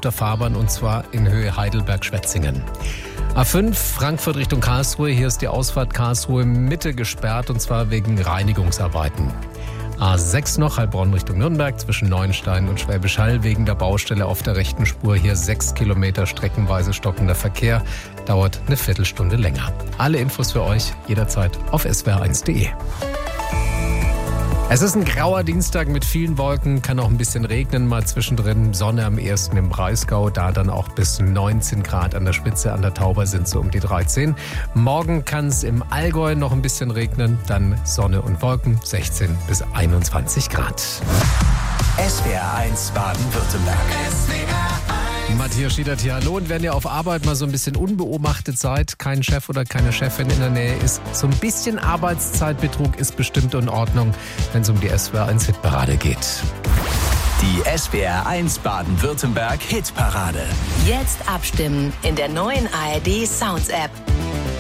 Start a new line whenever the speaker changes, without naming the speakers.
der Fahrbahn und zwar in Höhe Heidelberg-Schwetzingen. A5 Frankfurt Richtung Karlsruhe, hier ist die Ausfahrt Karlsruhe Mitte gesperrt und zwar wegen Reinigungsarbeiten. A6 noch Heilbronn Richtung Nürnberg zwischen Neuenstein und Schwäbisch Hall wegen der Baustelle auf der rechten Spur. Hier 6 Kilometer streckenweise stockender Verkehr, dauert eine Viertelstunde länger. Alle Infos für euch jederzeit auf swr1.de. Es ist ein grauer Dienstag mit vielen Wolken, kann auch ein bisschen regnen, mal zwischendrin. Sonne am ersten im Breisgau, da dann auch bis 19 Grad an der Spitze, an der Tauber sind so um die 13. Morgen kann es im Allgäu noch ein bisschen regnen, dann Sonne und Wolken, 16 bis 21 Grad.
SWR1 Baden-Württemberg.
Matthias Schiedert hier, hallo. Und wenn ihr auf Arbeit mal so ein bisschen unbeobachtet seid, kein Chef oder keine Chefin in der Nähe ist, so ein bisschen Arbeitszeitbetrug ist bestimmt in Ordnung, wenn es um die SWR1 Hitparade geht.
Die SWR1 Baden-Württemberg Hitparade.
Jetzt abstimmen in der neuen ARD Sounds App.